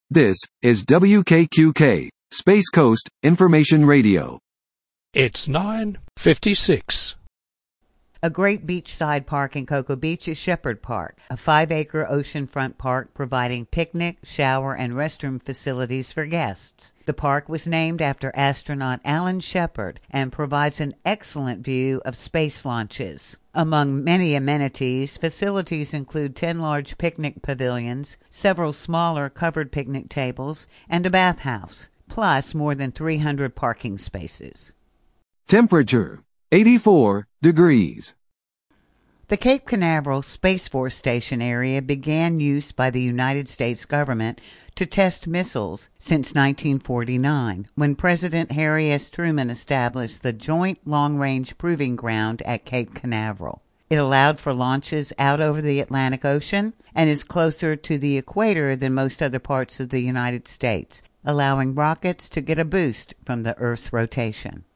This is WKQK, Space Coast Information Radio. It's 9:56. A great beachside park in Cocoa Beach is Shepherd Park, a 5-acre oceanfront park providing picnic, shower, and restroom facilities for guests. The park was named after astronaut Alan Shepard and provides an excellent view of space launches. Among many amenities, facilities include 10 large picnic pavilions, several smaller covered picnic tables, and a bathhouse, plus more than 300 parking spaces. Temperature, 84 degrees. The Cape Canaveral Space Force Station area began use by the United States government to test missiles since 1949, when President Harry S. Truman established the Joint Long-Range Proving Ground at Cape Canaveral. It allowed for launches out over the Atlantic Ocean and is closer to the equator than most other parts of the United States, allowing rockets to get a boost from the Earth's rotation.